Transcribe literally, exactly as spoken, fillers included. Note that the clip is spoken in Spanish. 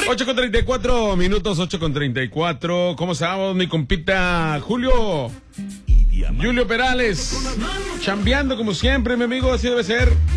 ocho con treinta y cuatro minutos, ocho con treinta y cuatro. ¿Cómo estamos, mi compita Julio? Julio Perales, chambeando como siempre, mi amigo, así debe ser.